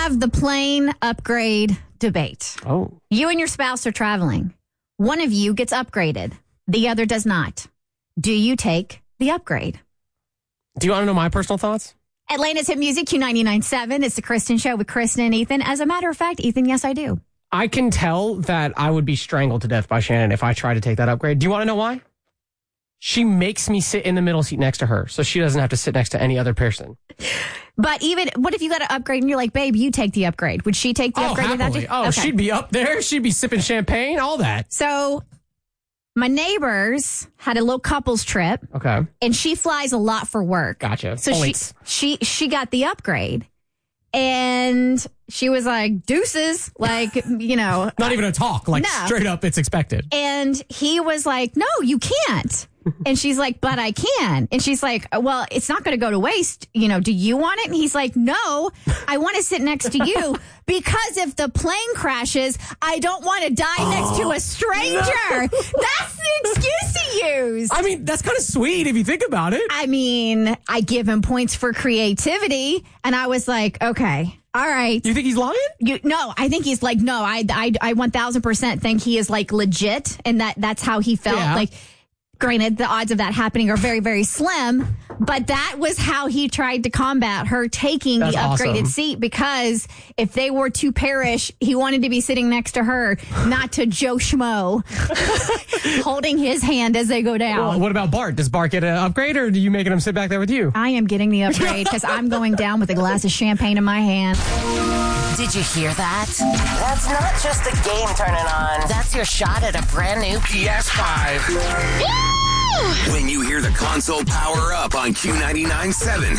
have the plane upgrade debate. Oh. You and your spouse are traveling. One of you gets upgraded. The other does not. Do you take the upgrade? Do you want to know my personal thoughts? Atlanta's Hit Music, Q99.7. It's the Kristen Show with Kristen and Ethan. As a matter of fact, Ethan, yes, I do. I can tell that I would be strangled to death by Shannon if I tried to take that upgrade. Do you want to know why? She makes me sit in the middle seat next to her, so she doesn't have to sit next to any other person. But even, what if you got an upgrade and you're like, babe, you take the upgrade? Would she take the upgrade? Happily. Okay. She'd be up there. She'd be sipping champagne, all that. So my neighbors had a little couples trip. Okay. And she flies a lot for work. Gotcha. So she got the upgrade. And she was like, deuces, like, you know. Not even a talk, like straight up, it's expected. And he was like, no, you can't. And she's like, but I can. And she's like, well, it's not going to go to waste. You know, do you want it? And he's like, no, I want to sit next to you because if the plane crashes, I don't want to die next to a stranger. No. That's the excuse he used. I mean, that's kind of sweet if you think about it. I mean, I give him points for creativity. And I was like, okay. All right. You think he's lying? No, I think he's like, no, I 1000% think he is like legit. And that's how he felt. Yeah. Like, granted, the odds of that happening are very, very slim, but that was how he tried to combat her taking the upgraded seat, because if they were to perish, he wanted to be sitting next to her, not to Joe Schmo, holding his hand as they go down. Well, what about Bart? Does Bart get an upgrade, or are you making him sit back there with you? I am getting the upgrade because I'm going down with a glass of champagne in my hand. Did you hear that? That's not just the game turning on. That's your shot at a brand new PS5. When you hear the console power up on Q99.7.